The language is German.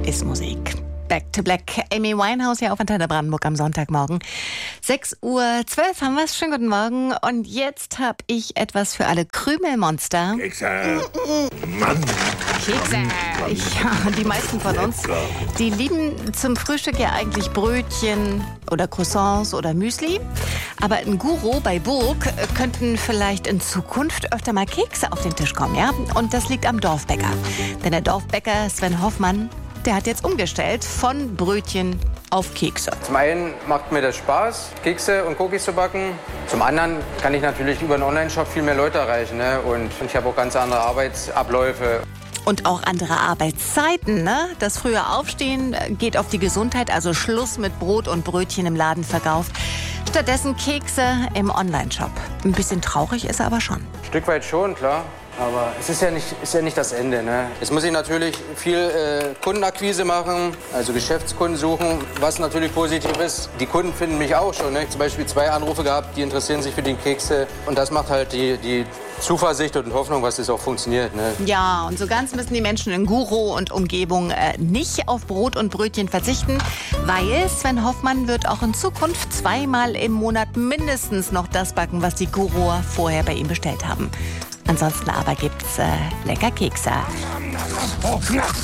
ist Musik. Back to Black. Amy Winehouse hier auf Antenne Brandenburg am Sonntagmorgen. 6:12 Uhr haben wir es. Schönen guten Morgen. Und jetzt habe ich etwas für alle Krümelmonster. Kekse. Mann. Kekse. Ja, die meisten von uns, die lieben zum Frühstück ja eigentlich Brötchen oder Croissants oder Müsli. Aber in Guro bei Burg könnten vielleicht in Zukunft öfter mal Kekse auf den Tisch kommen, ja? Und das liegt am Dorfbäcker. Denn der Dorfbäcker Sven Hoffmann, der hat jetzt umgestellt von Brötchen auf Kekse. Zum einen macht mir das Spaß, Kekse und Cookies zu backen. Zum anderen kann ich natürlich über einen Online-Shop viel mehr Leute erreichen. Ne? Und ich habe auch ganz andere Arbeitsabläufe. Und auch andere Arbeitszeiten, ne? Das frühe Aufstehen geht auf die Gesundheit, also Schluss mit Brot und Brötchen im Ladenverkauf. Stattdessen Kekse im Online-Shop. Ein bisschen traurig ist er aber schon. Ein Stück weit schon, klar. Aber es ist ja nicht das Ende. Ne? Jetzt muss ich natürlich viel Kundenakquise machen, also Geschäftskunden suchen, was natürlich positiv ist. Die Kunden finden mich auch schon. Ne? Zum Beispiel 2 Anrufe gehabt, die interessieren sich für die Kekse. Und das macht halt die Zuversicht und Hoffnung, dass es auch funktioniert. Ne? Ja, und so ganz müssen die Menschen in Guro und Umgebung nicht auf Brot und Brötchen verzichten, weil Sven Hoffmann wird auch in Zukunft 2-mal im Monat mindestens noch das backen, was die Guroer vorher bei ihm bestellt haben. Ansonsten aber gibt's lecker Kekse.